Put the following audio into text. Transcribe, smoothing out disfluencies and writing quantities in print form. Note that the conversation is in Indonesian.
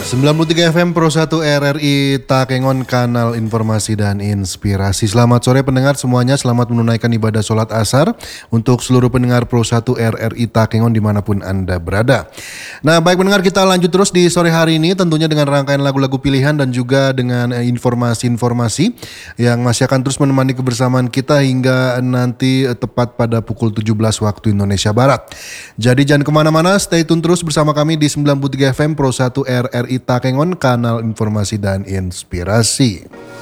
93 FM Pro 1 RRI Takengon, kanal informasi dan inspirasi. Selamat sore pendengar semuanya, selamat menunaikan ibadah sholat asar untuk seluruh pendengar Pro 1 RRI Takengon dimanapun Anda berada. Nah baik pendengar, kita lanjut terus di sore hari ini tentunya dengan rangkaian lagu-lagu pilihan dan juga dengan informasi-informasi yang masih akan terus menemani kebersamaan kita hingga nanti tepat pada pukul 17 waktu Indonesia Barat. Jadi jangan kemana-mana, stay tune terus bersama kami di 93 FM Pro 1 RRI Takengon, kanal informasi dan inspirasi.